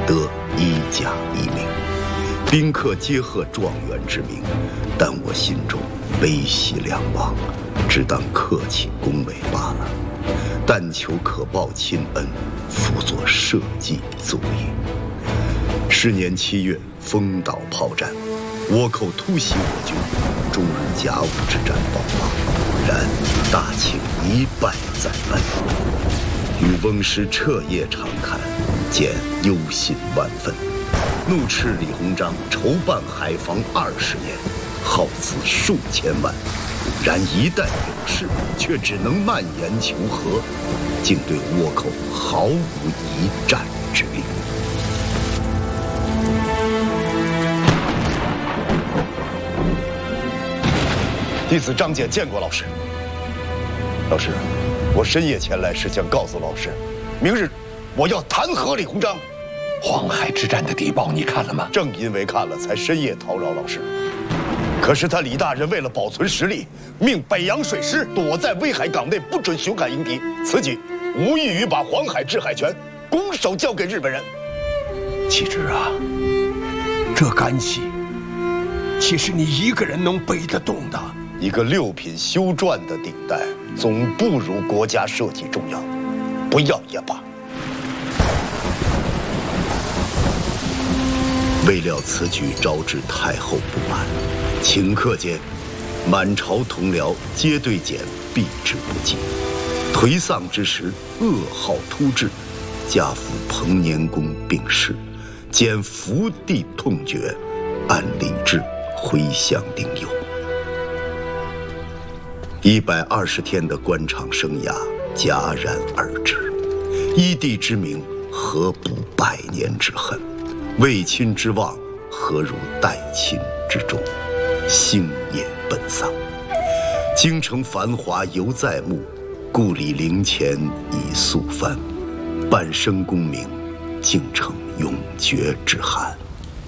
得1甲1名，宾客皆贺状元之名，但我心中悲喜两忘，只当客气恭维罢了。但求可报亲恩，辅佐社稷足矣。是年7月，丰岛炮战，倭寇突袭我军，终日甲午之战爆发，然大庆一败再败。与翁师彻夜长谈，见忧心万分，怒斥李鸿章筹办海防20年，耗资数千万，然一旦有事，却只能蔓延求和，竟对倭寇毫无一战之力。 弟子张简见过老师。老师，我深夜前来是想告诉老师，明日我要弹劾李鸿章。 黄海之战的谍报你看了吗？ 正因为看了，才深夜叨扰老师。可是他李大人为了保存实力，命北洋水师躲在威海港内，不准雄海迎敌。此举无异于把黄海制海权拱手交给日本人。 启之啊，这干系，岂是你一个人能背得动的？ 一个6品修撰的顶戴，总不如国家社稷重要。不要也罢。 未料此举招致太后不满，顷刻间，满朝同僚皆对简避之不及。颓丧之时，噩耗突至，家父彭年公病逝，简伏地痛绝，按礼制回乡丁忧。120天的官场生涯戛然而止，依帝之名，何补100年之恨？为亲之望，何如待亲之重？星夜奔丧，京城繁华犹在目，故里陵前已肃帆。半生功名，竟成永绝之憾。